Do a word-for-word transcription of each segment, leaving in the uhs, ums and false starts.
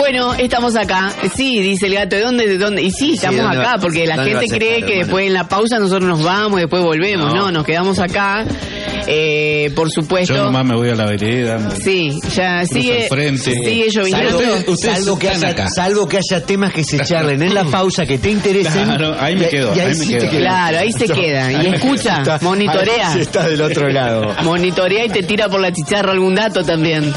Bueno, estamos acá. Sí, dice el gato, ¿de dónde? ¿De dónde? Y sí, estamos sí, acá, porque la gente cree estar, que hermano? Después en la pausa nosotros nos vamos y después volvemos. No, no nos quedamos acá. Eh, por supuesto. Yo nomás me voy a la vereda. Sí, ya sigue, sigue lloviendo. Salvo, salvo, que haya, salvo que haya temas que se charlen en la pausa que te interesen. Claro, ahí me quedo. Y, y ahí, ahí sí me quedo. Claro, ahí se queda. Y escucha, está, monitorea. Si está del otro lado. Monitorea y te tira por la chicharra algún dato también.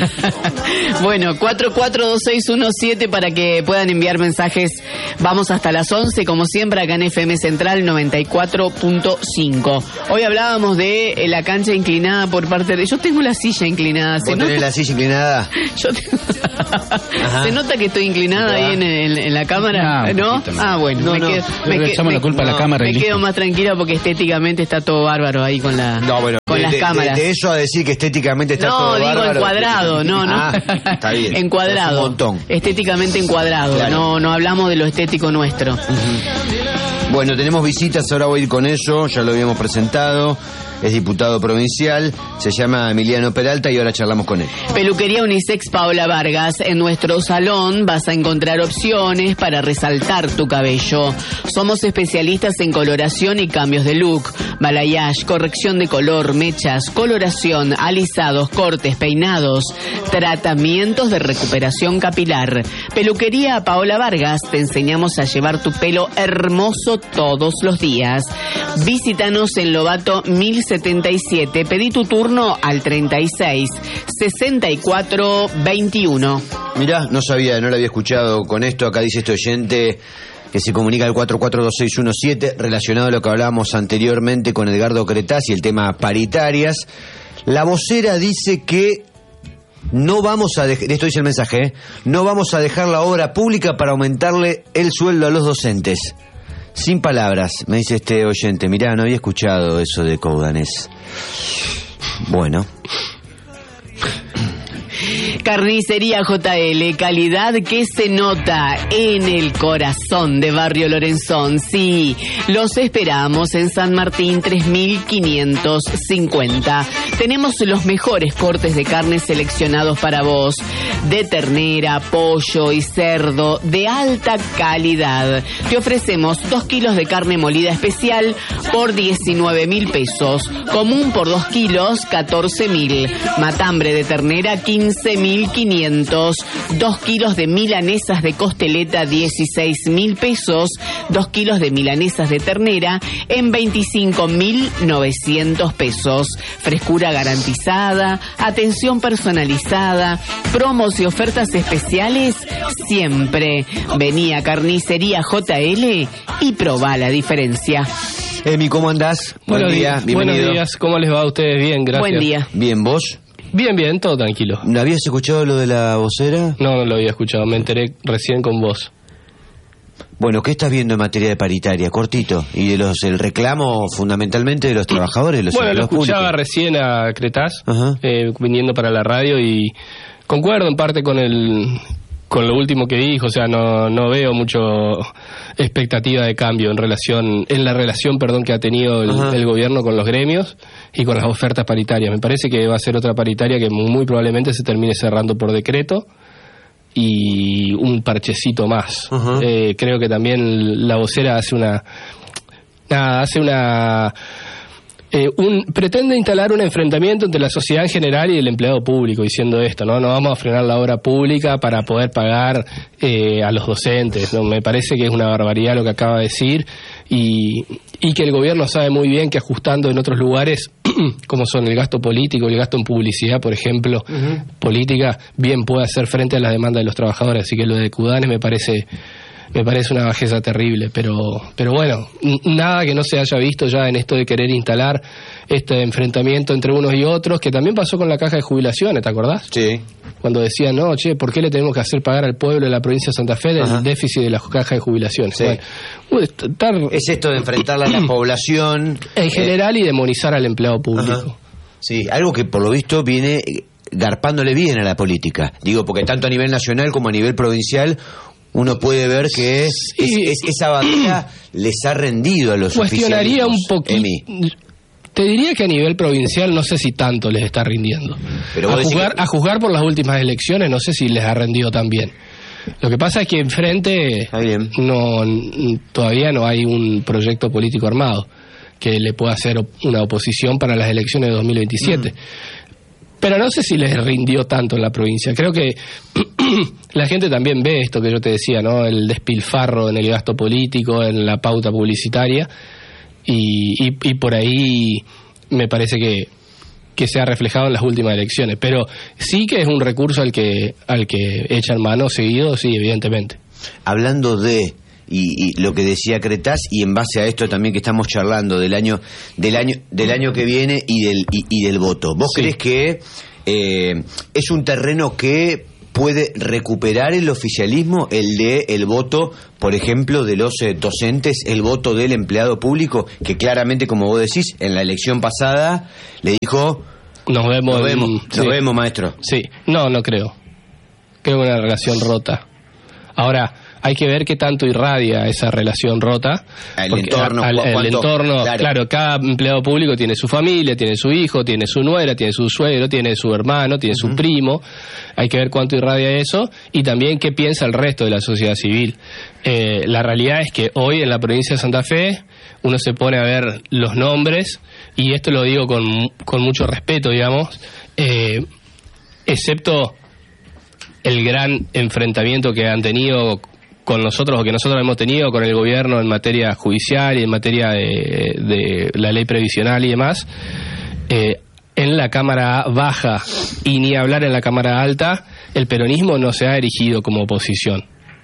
Bueno, cuatro cuatro dos seis uno siete para que puedan enviar mensajes. Vamos hasta las once, como siempre, acá en F M Central noventa y cuatro punto cinco. Hoy hablábamos de la cancha inclinada por parte de... Yo tengo la silla inclinada. ¿Vos tenés la silla inclinada? Yo tengo... ¿Se nota que estoy inclinada ahí en, en, en la cámara? No, ¿No? Ah, bueno. No, me no. quedo, me me echamos me, la culpa no, a la cámara. Me y quedo listo. más tranquila porque estéticamente está todo bárbaro ahí con la... No, bueno. Con de, las de, cámaras. De, de eso a decir que estéticamente está no, todo digo bárbaro. encuadrado, no, no. Ah, está bien. Encuadrado. Es un montón. Estéticamente encuadrado. Claro. No, no hablamos de lo estético nuestro. Uh-huh. Bueno, tenemos visitas, ahora voy a ir con eso, ya lo habíamos presentado. Es diputado provincial, se llama Emiliano Peralta y ahora charlamos con él. Peluquería Unisex Paola Vargas. En nuestro salón vas a encontrar opciones para resaltar tu cabello. Somos especialistas en coloración y cambios de look, balayage, corrección de color, mechas, coloración, alisados, cortes, peinados, tratamientos de recuperación capilar. Peluquería Paola Vargas, te enseñamos a llevar tu pelo hermoso todos los días. Visítanos en Lobato mil setenta y siete. Pedí tu turno al treinta y seis sesenta y cuatro veintiuno. Mirá, no sabía, no lo había escuchado con esto. Acá dice este oyente que se comunica al cuatro cuatro dos seis uno siete, relacionado a lo que hablábamos anteriormente con Edgardo Cretaz y el tema paritarias. La vocera dice que no vamos a dejar, esto dice el mensaje, ¿eh? no vamos a dejar la obra pública para aumentarle el sueldo a los docentes. Sin palabras, me dice este oyente. Mirá, no había escuchado eso de Coudanés. Bueno. Carnicería J L, calidad que se nota en el corazón de Barrio Lorenzón. Sí, los esperamos en San Martín tres mil quinientos cincuenta. Tenemos los mejores cortes de carne seleccionados para vos, de ternera, pollo y cerdo de alta calidad. Te ofrecemos dos kilos de carne molida especial por diecinueve mil pesos, común por dos kilos, catorce mil, matambre de ternera, quince mil quinientos, dos kilos de milanesas de costeleta, dieciséis mil pesos, dos kilos de milanesas de ternera en veinticinco mil novecientos pesos. Frescura garantizada, atención personalizada, promos y ofertas especiales siempre. Vení a Carnicería J L y probá la diferencia. Emi, ¿cómo andás? Buen Buenos día, días, bienvenido. Buenos días, ¿cómo les va a ustedes? Bien, gracias. Buen día. Bien, ¿vos? Bien, bien, todo tranquilo. ¿No habías escuchado lo de la vocera? No, no lo había escuchado, me enteré recién con vos. Bueno, ¿qué estás viendo en materia de paritaria? Cortito. Y de los el reclamo fundamentalmente de los trabajadores, los Bueno, lo empleados escuchaba públicos. recién a Cretaz, Ajá. eh, viniendo para la radio y concuerdo en parte con el con lo último que dijo, o sea, no no veo mucho expectativa de cambio en relación en la relación, perdón, que ha tenido el, el gobierno con los gremios y con las ofertas paritarias. Me parece que va a ser otra paritaria que muy probablemente se termine cerrando por decreto y un parchecito más. Uh-huh. Eh, creo que también la vocera hace una nada, hace una Eh, un, pretende instalar un enfrentamiento entre la sociedad en general y el empleado público, diciendo esto, no no vamos a frenar la obra pública para poder pagar eh, a los docentes. No, me parece que es una barbaridad lo que acaba de decir y, y que el gobierno sabe muy bien que ajustando en otros lugares, como son el gasto político, el gasto en publicidad, por ejemplo, uh-huh. política, bien puede hacer frente a las demandas de los trabajadores. Así que lo de Coudanés me parece... Me parece una bajeza terrible, pero pero bueno, n- nada que no se haya visto ya en esto de querer instalar este enfrentamiento entre unos y otros, que también pasó con la caja de jubilaciones, ¿te acordás? Sí. Cuando decían, no, che, ¿por qué le tenemos que hacer pagar al pueblo de la provincia de Santa Fe del Ajá. déficit de la caja de jubilaciones? Sí. Bueno, estar es esto de enfrentarla a la población. En general eh... y demonizar al empleado público. Ajá. Sí, algo que por lo visto viene garpándole bien a la política. Digo, porque tanto a nivel nacional como a nivel provincial... uno puede ver que es, sí. es, esa batalla les ha rendido a los Cuestionaría un oficialismos. poquito. Te diría que a nivel provincial no sé si tanto les está rindiendo. Pero a, juzgar, que... a juzgar por las últimas elecciones no sé si les ha rendido tan bien. Lo que pasa es que enfrente no, todavía no hay un proyecto político armado que le pueda hacer una oposición para las elecciones de dos mil veintisiete. Mm. Pero no sé si les rindió tanto en la provincia. Creo que la gente también ve esto que yo te decía, ¿no? El despilfarro en el gasto político, en la pauta publicitaria, y, y, y por ahí me parece que, que se ha reflejado en las últimas elecciones. Pero sí que es un recurso al que, al que echan mano seguido, sí, evidentemente. Hablando de... Y, y lo que decía Cretaz, y en base a esto también que estamos charlando del año del año del año que viene y del y, y del voto. ¿Vos sí. crees que eh, es un terreno que puede recuperar el oficialismo, el de el voto, por ejemplo, de los eh, docentes, el voto del empleado público, que claramente, como vos decís, en la elección pasada le dijo nos vemos, nos vemos, en, nos sí. vemos, maestro? Sí, no, no creo. Creo que una relación rota. Ahora, hay que ver qué tanto irradia esa relación rota. El entorno. Al, el entorno, claro. claro, cada empleado público tiene su familia, tiene su hijo, tiene su nuera, tiene su suegro, tiene su hermano, tiene uh-huh. su primo. Hay que ver cuánto irradia eso y también qué piensa el resto de la sociedad civil. Eh, la realidad es que hoy en la provincia de Santa Fe uno se pone a ver los nombres, y esto lo digo con, con mucho respeto, digamos, eh, excepto el gran enfrentamiento que han tenido con nosotros, o que nosotros hemos tenido con el gobierno en materia judicial y en materia de, de la ley previsional y demás, eh, en la Cámara Baja y ni hablar en la Cámara Alta, el peronismo no se ha erigido como oposición.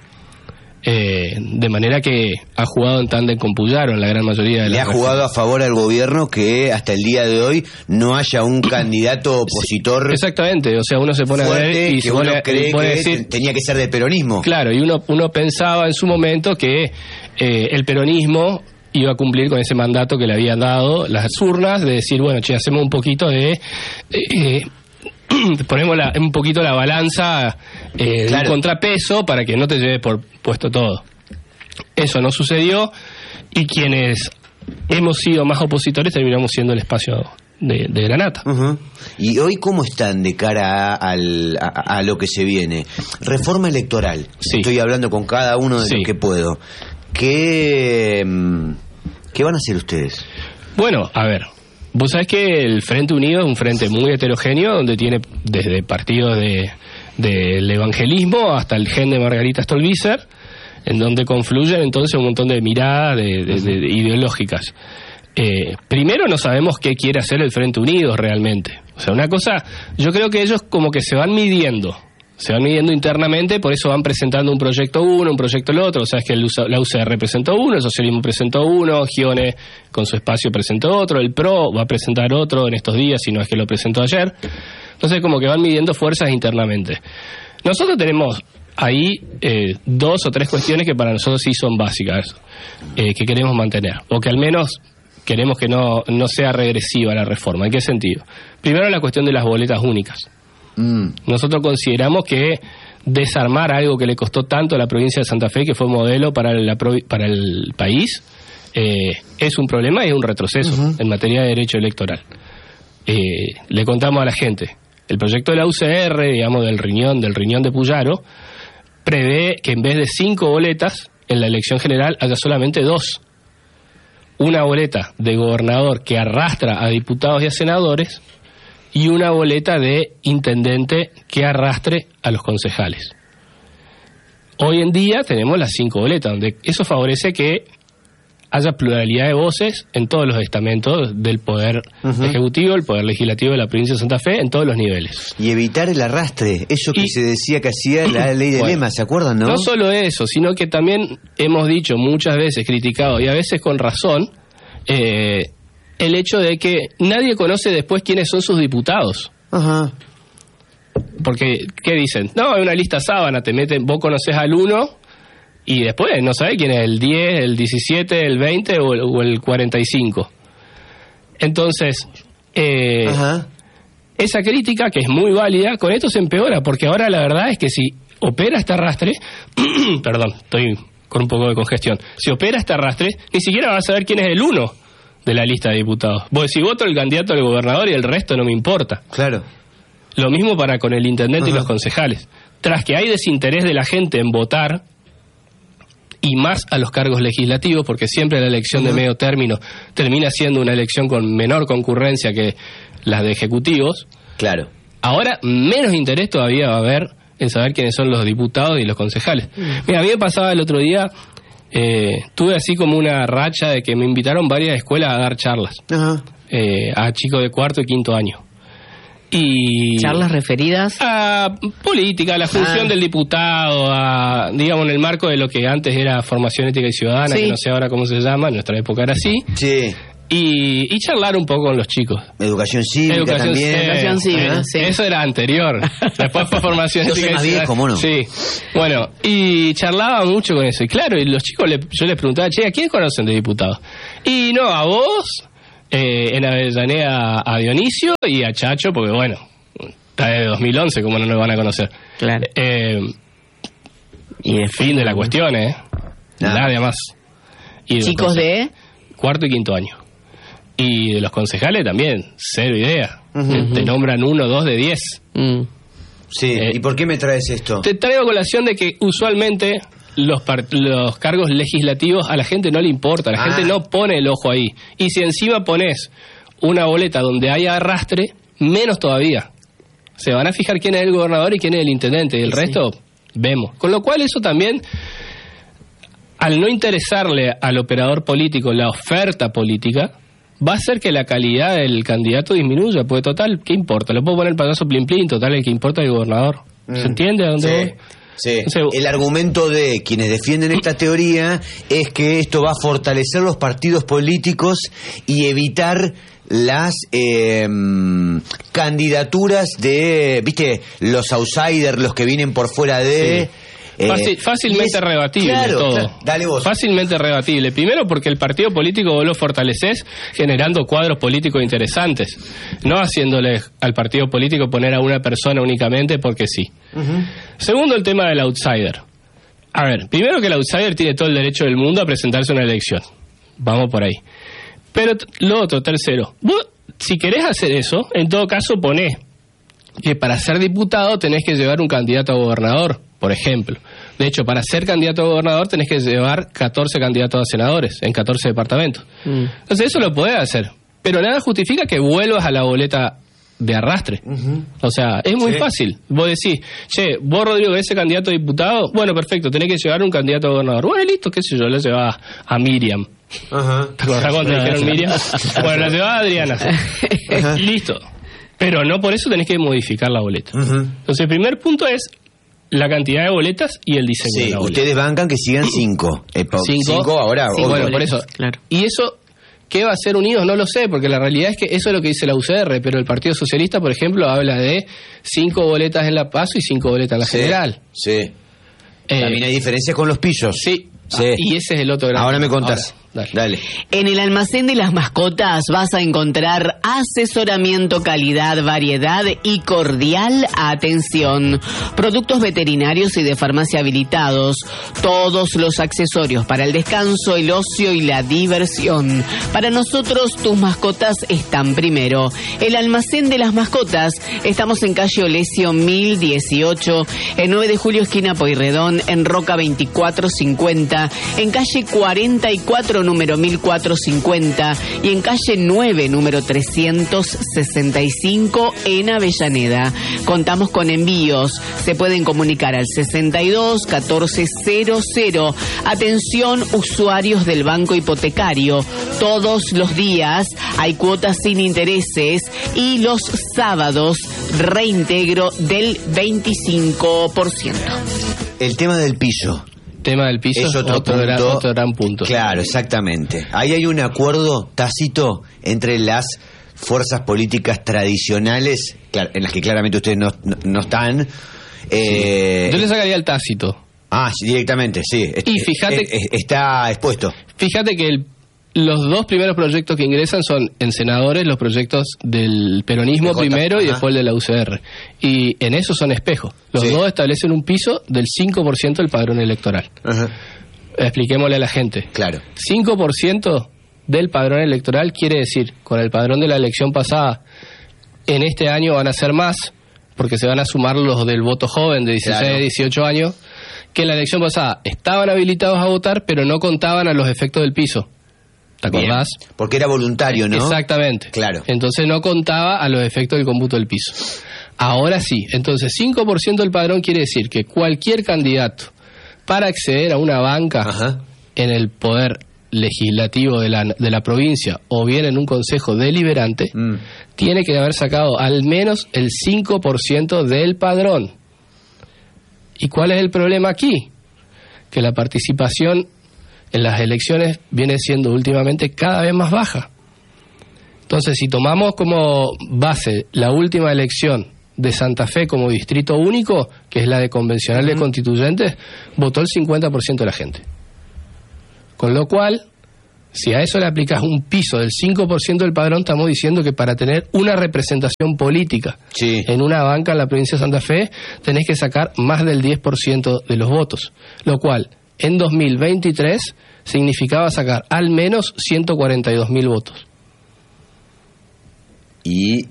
Eh, de manera que ha jugado en tándem con Puyaro en la gran mayoría de las... Le ha jugado a favor al gobierno que hasta el día de hoy no haya un candidato opositor. Sí, exactamente, o sea, uno se pone a ver y que se uno pone, cree pone que decir, tenía que ser de peronismo. Claro, y uno, uno pensaba en su momento que eh, el peronismo iba a cumplir con ese mandato que le habían dado las urnas, de decir, bueno, che, hacemos un poquito de... Eh, ponemos la, un poquito la balanza, eh, claro, un contrapeso para que no te lleve por puesto todo. Eso no sucedió, y quienes hemos sido más opositores terminamos siendo el espacio de, de Granata. Uh-huh. ¿Y hoy cómo están de cara a, al, a, a lo que se viene? Reforma electoral. Sí. Estoy hablando con cada uno de sí. los que puedo. ¿Qué, ¿Qué van a hacer ustedes? Bueno, a ver, vos sabés que el Frente Unido es un frente muy heterogéneo, donde tiene desde partidos de del evangelismo hasta el gen de Margarita Stolbizer, en donde confluyen entonces un montón de miradas de, de, de, de ideológicas. Eh, primero, no sabemos qué quiere hacer el Frente Unido realmente. O sea, una cosa, yo creo que ellos como que se van midiendo, se van midiendo internamente, por eso van presentando un proyecto uno, un proyecto el otro. O sea, es que el, la U C R presentó uno, el socialismo presentó uno, Gione con su espacio presentó otro, el PRO va a presentar otro en estos días, si no es que lo presentó ayer. Entonces, como que van midiendo fuerzas internamente. Nosotros tenemos ahí eh, dos o tres cuestiones que para nosotros sí son básicas, eh, que queremos mantener, o que al menos queremos que no, no sea regresiva la reforma. ¿En qué sentido? Primero, la cuestión de las boletas únicas. Mm. Nosotros consideramos que desarmar algo que le costó tanto a la provincia de Santa Fe, que fue modelo para, la, para el país, eh, es un problema y es un retroceso uh-huh. en materia de derecho electoral. Eh, le contamos a la gente, el proyecto de la U C R, digamos, del riñón, del riñón de Puyaro, prevé que en vez de cinco boletas, en la elección general haya solamente dos. Una boleta de gobernador que arrastra a diputados y a senadores, y una boleta de intendente que arrastre a los concejales. Hoy en día tenemos las cinco boletas, donde eso favorece que haya pluralidad de voces en todos los estamentos del poder uh-huh. ejecutivo, el poder legislativo de la provincia de Santa Fe, en todos los niveles. Y evitar el arrastre, eso que y, se decía que hacía la ley de bueno, Lema, ¿se acuerdan, no? No solo eso, sino que también hemos dicho muchas veces, criticado, y a veces con razón, eh, el hecho de que nadie conoce después quiénes son sus diputados. Ajá. Porque, ¿qué dicen? No, hay una lista sábana, te meten, vos conocés al uno y después no sabés quién es el diez, el diecisiete, el veinte o el, o el cuarenta y cinco. Entonces, eh, Ajá. esa crítica, que es muy válida, con esto se empeora, porque ahora la verdad es que si opera este arrastre, perdón, estoy con un poco de congestión, si opera este arrastre, ni siquiera vas a saber quién es el uno de la lista de diputados. Vos decís, voto el candidato del gobernador y el resto no me importa. Claro. Lo mismo para con el intendente Ajá. y los concejales. tras que hay desinterés de la gente en votar, y más a los cargos legislativos, porque siempre la elección uh-huh. de medio término termina siendo una elección con menor concurrencia que las de ejecutivos. Claro. Ahora menos interés todavía va a haber en saber quiénes son los diputados y los concejales. Uh-huh. Mira, a mí me pasaba el otro día, eh, tuve así como una racha de que me invitaron varias escuelas a dar charlas, uh-huh. eh, a chicos de cuarto y quinto año. Y charlas referidas a política, a la función ah. del diputado, a, digamos, en el marco de lo que antes era formación ética y ciudadana, sí. que no sé ahora cómo se llama, en nuestra época era así. Sí. Y, y charlar un poco con los chicos. Educación cívica Educación, también. Eh, Educación cívica, eh, sí. Eso era anterior. Después fue formación ética y ciudadana. ¿Cómo no? Sí. Bueno, y charlaba mucho con eso. Y claro, y los chicos, le, yo les preguntaba, che, ¿a quién conocen de diputados? Y no, a vos... Eh, en Avellaneda a Dionisio y a Chacho, porque bueno, está de dos mil once, como no nos van a conocer. Claro. Eh, y el fin de la cuestión, ¿eh? Nada, Nadie más. Y chicos de cuarto y quinto año. Y de los concejales también, cero idea. Uh-huh. Te, te nombran uno, dos de diez. Uh-huh. Sí, eh, ¿y por qué me traes esto? Te traigo a colación de que usualmente... Los, part- los cargos legislativos a la gente no le importa, la ah. gente no pone el ojo ahí. Y si encima pones una boleta donde haya arrastre, menos todavía. Se van a fijar quién es el gobernador y quién es el intendente, y el sí. resto vemos. Con lo cual eso también, al no interesarle al operador político la oferta política, va a hacer que la calidad del candidato disminuya, porque total, ¿qué importa? Le puedo poner el payaso plin plin, total, el que importa es el gobernador. Mm. ¿Se entiende a dónde sí. voy? Sí. El argumento de quienes defienden esta teoría es que esto va a fortalecer los partidos políticos y evitar las eh, candidaturas de, viste, los outsiders, los que vienen por fuera de... Sí. Eh, Fácil, fácilmente es, rebatible claro, todo. Claro, dale vos. Fácilmente rebatible. Primero porque el partido político vos lo fortaleces generando cuadros políticos interesantes, no haciéndole al partido político poner a una persona únicamente porque sí. Uh-huh. Segundo, el tema del outsider. A ver, primero que el outsider tiene todo el derecho del mundo a presentarse a una elección. Vamos por ahí. Pero t- lo otro, tercero, vos, si querés hacer eso, en todo caso ponés que para ser diputado tenés que llevar un candidato a gobernador, por ejemplo. De hecho, para ser candidato a gobernador tenés que llevar catorce candidatos a senadores en catorce departamentos. Mm. Entonces eso lo podés hacer, pero nada justifica que vuelvas a la boleta de arrastre. Uh-huh. O sea, es muy sí. fácil. Vos decís, che, vos, Rodrigo, ese candidato a diputado, bueno, perfecto, tenés que llevar un candidato a gobernador. Bueno, listo, qué sé yo, le llevaba a Miriam. Uh-huh. ¿Te acordás cuando te dijeron Miriam? Bueno, la llevaba a Adriana. Uh-huh. Listo. Pero no por eso tenés que modificar la boleta. Uh-huh. Entonces, el primer punto es la cantidad de boletas y el diseño sí, de la boleta. Ustedes bancan que sigan cinco. Eh, po- cinco, cinco ahora. Cinco bueno, por eso. Claro. Y eso, ¿qué va a ser unidos? No lo sé, porque la realidad es que eso es lo que dice la U C R, pero el Partido Socialista, por ejemplo, habla de cinco boletas en la PASO y cinco boletas en la sí, general. Sí. Eh, También hay diferencias con los pisos. Sí. sí. Ah, y ese es el otro gran... Ahora me contás. Ahora. Dale. Dale. En el almacén de las mascotas vas a encontrar asesoramiento, calidad, variedad y cordial atención. Productos veterinarios y de farmacia habilitados. Todos los accesorios para el descanso, el ocio y la diversión. Para nosotros tus mascotas están primero. El almacén de las mascotas. Estamos en calle Olesio mil dieciocho, en nueve de julio esquina Pueyrredón, en Roca veinticuatro cincuenta, en calle cuarenta y cuatro número mil cuatrocientos cincuenta y en calle nueve, número trescientos sesenta y cinco en Avellaneda. Contamos con envíos. Se pueden comunicar al sesenta y dos catorce cero cero. Atención, usuarios del Banco Hipotecario. Todos los días hay cuotas sin intereses y los sábados reintegro del veinticinco por ciento. El tema del piso. Tema del piso es otro, otro, punto, gran, otro gran punto. Claro, exactamente. Ahí hay un acuerdo tácito entre las fuerzas políticas tradicionales, claro, en las que claramente ustedes no, no, no están. Eh, Yo le sacaría el tácito. Ah, sí, directamente, sí. Y fíjate, es, es, está expuesto. Fíjate que el, los dos primeros proyectos que ingresan son en senadores los proyectos del peronismo de primero J, y después de la U C R. Y en eso son espejos. Los sí. dos establecen un piso del cinco por ciento del padrón electoral. Ajá. Expliquémosle a la gente. Claro. cinco por ciento del padrón electoral quiere decir, con el padrón de la elección pasada, en este año van a ser más, porque se van a sumar los del voto joven de dieciséis, claro. dieciocho años, que en la elección pasada estaban habilitados a votar, pero no contaban a los efectos del piso. ¿Te acordás? Bien, porque era voluntario, ¿no? Exactamente. Claro. Entonces no contaba a los efectos del cómputo del piso. Ahora sí. Entonces cinco por ciento del padrón quiere decir que cualquier candidato para acceder a una banca Ajá. en el poder legislativo de la, de la provincia o bien en un consejo deliberante mm. tiene que haber sacado al menos el cinco por ciento del padrón. ¿Y cuál es el problema aquí? Que la participación en las elecciones viene siendo últimamente cada vez más baja. Entonces, si tomamos como base la última elección de Santa Fe como distrito único, que es la de convencional uh-huh. de constituyentes, votó el cincuenta por ciento de la gente. Con lo cual, si a eso le aplicas un piso del cinco por ciento del padrón, estamos diciendo que para tener una representación política sí. en una banca en la provincia de Santa Fe, tenés que sacar más del diez por ciento de los votos. Lo cual, en dos mil veintitrés, significaba sacar al menos ciento cuarenta y dos mil votos. Y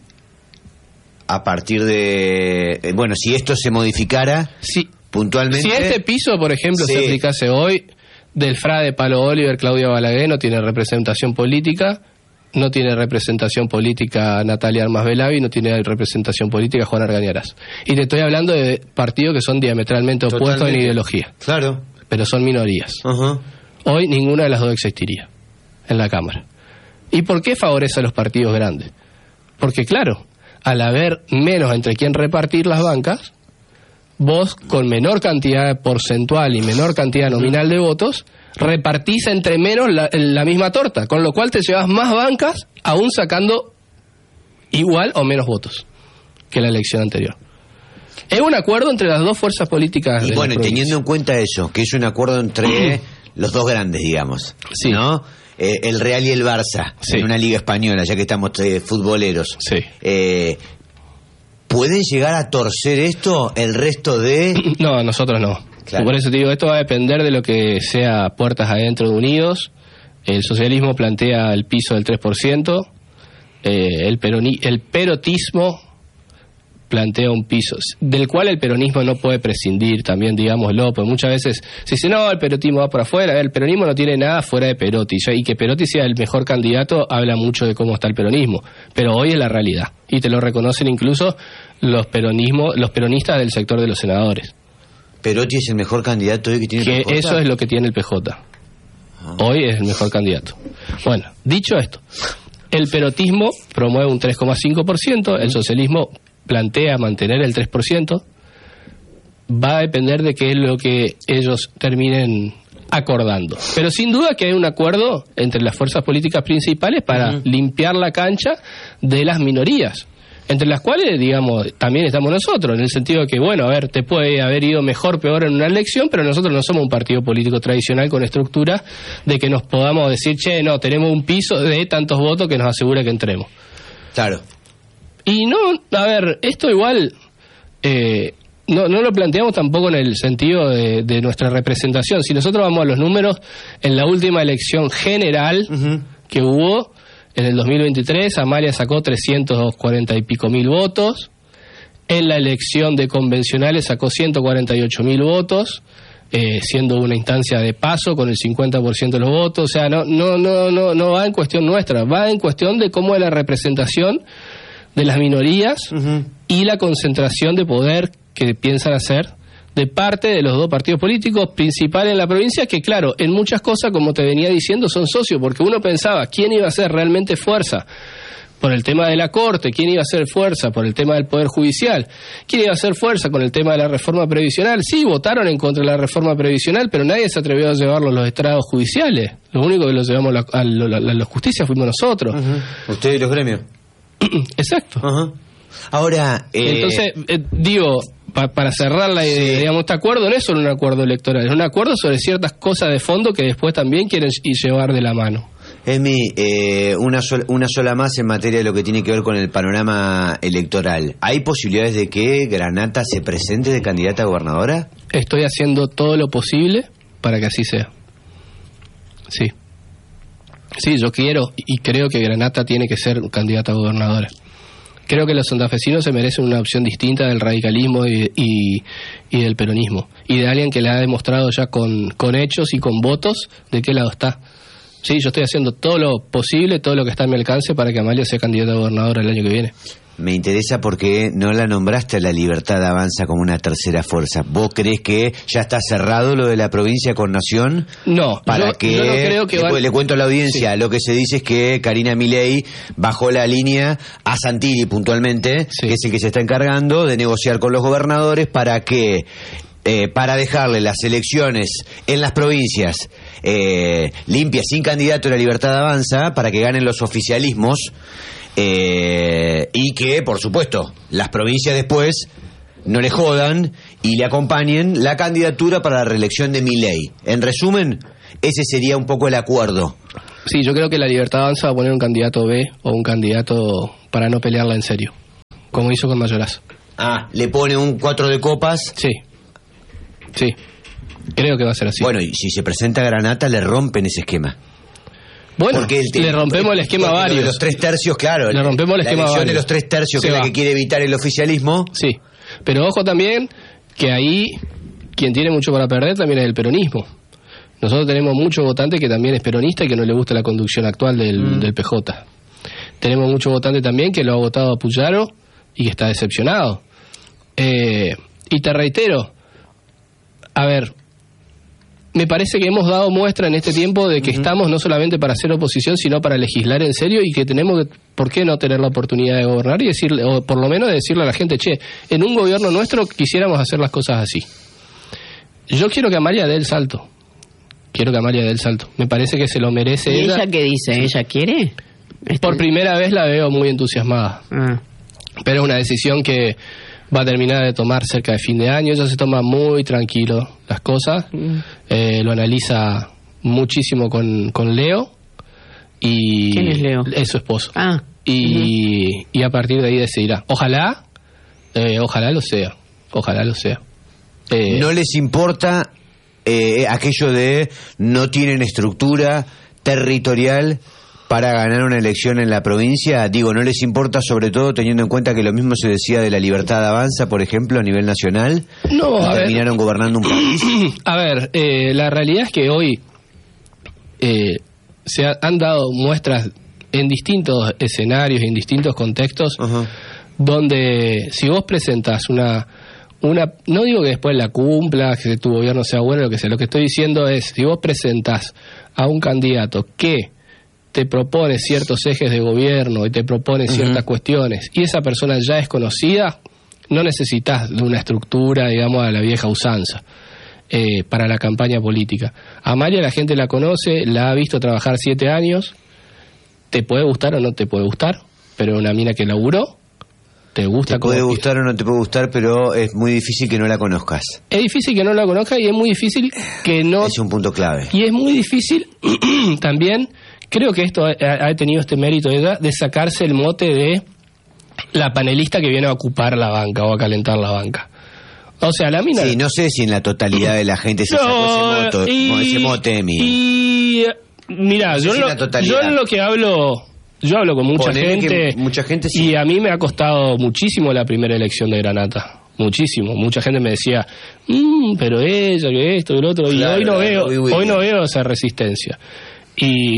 a partir de... Bueno, si esto se modificara sí. puntualmente... Si este piso, por ejemplo, sí. se aplicase hoy, del F R A de Palo Oliver, Claudia Balaguer no tiene representación política, no tiene representación política Natalia Armas Belavi, no tiene representación política Juan Argañarás. Y te estoy hablando de partidos que son diametralmente opuestos Totalmente. en ideología. Claro. Pero son minorías. Uh-huh. Hoy ninguna de las dos existiría en la Cámara. ¿Y por qué favorece a los partidos grandes? Porque claro, al haber menos entre quien repartir las bancas, vos con menor cantidad porcentual y menor cantidad nominal de votos, repartís entre menos la, la misma torta, con lo cual te llevas más bancas, aún sacando igual o menos votos que la elección anterior. Es un acuerdo entre las dos fuerzas políticas. Y de bueno, teniendo en cuenta eso, que es un acuerdo entre los dos grandes, digamos, sí. ¿no? Eh, el Real y el Barça, sí. en una liga española, ya que estamos eh, futboleros. Sí. Eh, ¿Pueden llegar a torcer esto el resto de...? No, nosotros no. Claro. Por eso te digo, esto va a depender de lo que sea puertas adentro de Unidos. El socialismo plantea el piso del tres por ciento. Eh, el, peroni- el perotismo plantea un piso del cual el peronismo no puede prescindir, también digámoslo, porque muchas veces se dice, no, el perotismo va por afuera, el peronismo no tiene nada fuera de Perotti, y que Perotti sea el mejor candidato habla mucho de cómo está el peronismo, pero hoy es la realidad, y te lo reconocen incluso los peronismos, los peronistas del sector de los senadores. Perotti es el mejor candidato hoy que tiene que el P J. Eso es lo que tiene el P J. Ah. Hoy es el mejor candidato. Bueno, dicho esto, el perotismo promueve un tres coma cinco por ciento, el socialismo plantea mantener el tres por ciento, va a depender de qué es lo que ellos terminen acordando. Pero sin duda que hay un acuerdo entre las fuerzas políticas principales para uh-huh. limpiar la cancha de las minorías, entre las cuales, digamos, también estamos nosotros, en el sentido de que, bueno, a ver, te puede haber ido mejor, peor en una elección, pero nosotros no somos un partido político tradicional con estructura de que nos podamos decir, che, no, tenemos un piso de tantos votos que nos asegura que entremos. Claro. Y no, a ver, esto igual eh, no, no lo planteamos tampoco en el sentido de, de nuestra representación. Si nosotros vamos a los números, en la última elección general uh-huh. que hubo, en el dos mil veintitrés, Amalia sacó trescientos cuarenta y pico mil votos, en la elección de convencionales sacó ciento cuarenta y ocho mil votos, eh, siendo una instancia de paso con el cincuenta por ciento de los votos. O sea, no, no, no, no, no va en cuestión nuestra, va en cuestión de cómo es la representación de las minorías uh-huh. y la concentración de poder que piensan hacer de parte de los dos partidos políticos principales en la provincia, que claro, en muchas cosas, como te venía diciendo, son socios, porque uno pensaba quién iba a ser realmente fuerza por el tema de la Corte, quién iba a ser fuerza por el tema del Poder Judicial, quién iba a ser fuerza con el tema de la reforma previsional. Sí, votaron en contra de la reforma previsional, pero nadie se atrevió a llevarlo a los estrados judiciales. Lo único que los llevamos a la, a la, a la justicia fuimos nosotros. Uh-huh. Ustedes y los gremios. Exacto. Uh-huh. Ahora, eh... entonces, eh, digo, pa, para cerrar la idea, sí. digamos, este acuerdo no es solo un acuerdo electoral, es un acuerdo sobre ciertas cosas de fondo que después también quieren y llevar de la mano. Emi, eh, una, sola, una sola más en materia de lo que tiene que ver con el panorama electoral. ¿Hay posibilidades de que Granata se presente de candidata a gobernadora? Estoy haciendo todo lo posible para que así sea. Sí. Sí, yo quiero y creo que Granata tiene que ser candidata a gobernadora. Creo que los santafesinos se merecen una opción distinta del radicalismo y, y, y del peronismo. Y de alguien que le ha demostrado ya con, con hechos y con votos de qué lado está. Sí, yo estoy haciendo todo lo posible, todo lo que está a mi alcance para que Amalia sea candidata a gobernadora el año que viene. Me interesa porque no la nombraste a la Libertad Avanza como una tercera fuerza. ¿Vos crees que ya está cerrado lo de la provincia con Nación? No, para yo, que, yo no creo que... Le, van... le cuento a la audiencia, sí. Lo que se dice es que Karina Milei bajó la línea a Santilli puntualmente, sí. que es el que se está encargando de negociar con los gobernadores para que... Eh, para dejarle las elecciones en las provincias eh, limpias, sin candidato a la Libertad Avanza, para que ganen los oficialismos, eh, y que, por supuesto, las provincias después no le jodan y le acompañen la candidatura para la reelección de Milei. En resumen, ese sería un poco el acuerdo. Sí, yo creo que la Libertad Avanza va a poner un candidato B o un candidato para no pelearla en serio, como hizo con Mayorazzo. Ah, le pone un cuatro de copas. Sí. Sí, creo que va a ser así. Bueno, y si se presenta Granata, le rompen ese esquema. Bueno, porque el, le rompemos el esquema a varios. De los tres tercios, claro. Le rompemos el esquema a varios. De los tres tercios, que es la que quiere evitar el oficialismo. Sí, pero ojo también que ahí quien tiene mucho para perder también es el peronismo. Nosotros tenemos mucho votante que también es peronista y que no le gusta la conducción actual del, mm. del P J. Tenemos mucho votante también que lo ha votado a Puyaro y que está decepcionado. Eh, y te reitero, a ver, me parece que hemos dado muestra en este tiempo de que uh-huh. estamos no solamente para hacer oposición, sino para legislar en serio y que tenemos que, ¿por qué no tener la oportunidad de gobernar y decirle, o por lo menos de decirle a la gente, che, en un gobierno nuestro quisiéramos hacer las cosas así? Yo quiero que Amalia dé el salto. Quiero que Amalia dé el salto. Me parece que se lo merece ¿Y ella. ella qué dice? ¿Ella quiere? Por primera vez la veo muy entusiasmada. Ah. Pero es una decisión que va a terminar de tomar cerca de fin de año. Ella se toma muy tranquilo las cosas, mm. eh, lo analiza muchísimo con, con Leo. Y ¿quién es Leo? Es su esposo. Ah. Y, uh-huh. y a partir de ahí decidirá. Ojalá, eh, ojalá lo sea, ojalá lo sea. Eh, ¿No les importa eh, aquello de no tienen estructura territorial para ganar una elección en la provincia? Digo, ¿no les importa, sobre todo teniendo en cuenta que lo mismo se decía de la Libertad Avanza, por ejemplo, a nivel nacional? No, a terminaron ver, gobernando un país. A ver, eh, la realidad es que hoy eh, se ha, han dado muestras en distintos escenarios, en distintos contextos, uh-huh. donde si vos presentas una... Una, no digo que después la cumpla, que tu gobierno sea bueno, lo que sea. Lo que estoy diciendo es, si vos presentás a un candidato que te propone ciertos ejes de gobierno y te propone uh-huh. ciertas cuestiones, y esa persona ya es conocida, no necesitas de una estructura, digamos, a la vieja usanza eh, para la campaña política. A Amalia la gente la conoce, la ha visto trabajar siete años, te puede gustar o no te puede gustar, pero una mina que laburó. Te gusta te puede gustar o no te puede gustar, pero es muy difícil que no la conozcas. Es difícil que no la conozcas y es muy difícil que no... Es un punto clave. Y es muy difícil también, creo que esto ha, ha tenido este mérito de, de sacarse el mote de la panelista que viene a ocupar la banca o a calentar la banca. O sea, la mina... Sí, no sé si en la totalidad de la gente se no, sacó ese, moto, y, ese mote mío. Y mirá, no yo, si lo, yo en lo que hablo... Yo hablo con mucha Ponele gente, mucha gente sí. Y a mí me ha costado muchísimo la primera elección de Granata, muchísimo. Mucha gente me decía, mmm, pero ella, que esto, que lo otro, claro, y hoy no veo, uy, uy, hoy no veo esa resistencia. Y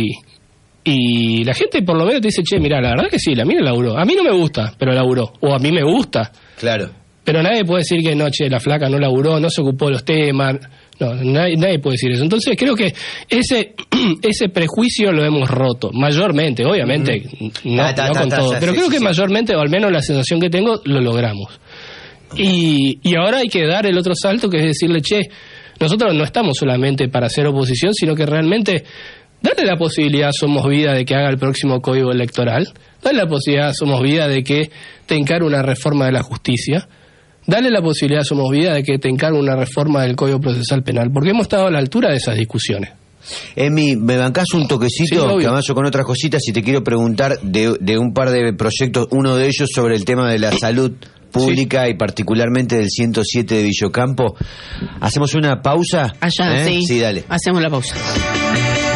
y la gente por lo menos te dice, che, mirá, la verdad que sí, la mina laburó. A mí no me gusta, pero laburó. O a mí me gusta. Claro. Pero nadie puede decir que no, che, la flaca no laburó, no se ocupó de los temas. No, nadie, nadie puede decir eso. Entonces creo que ese ese prejuicio lo hemos roto, mayormente, obviamente, mm. no, ah, ta, no ta, con ta, todo, ta, pero sí, creo sí, que sí. mayormente, o al menos la sensación que tengo, lo logramos. Y, y ahora hay que dar el otro salto, que es decirle, che, nosotros no estamos solamente para hacer oposición, sino que realmente darle la posibilidad a Somos Vida de que haga el próximo código electoral, darle la posibilidad a Somos Vida de que te encargue una reforma de la justicia, dale la posibilidad a Somos Vida de que te encargue una reforma del Código Procesal Penal, porque hemos estado a la altura de esas discusiones. Emi, ¿me bancás un toquecito? Sí, que avanzo con otras cositas y te quiero preguntar de, de un par de proyectos, uno de ellos sobre el tema de la salud pública sí. y particularmente del ciento siete de Villocampo. ¿Hacemos una pausa? Allá, ¿Eh? sí. Sí, dale. Hacemos la pausa.